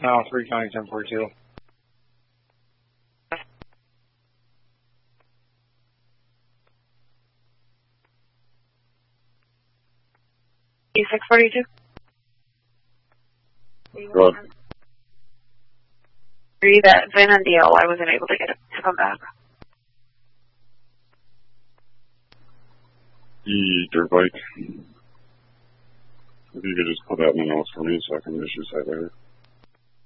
No, 3 County 1042. E642. Good. That Vin and DL, I wasn't able to get it to come back. Dirt bike. If you could just put that in the notes for me so I can issue site later.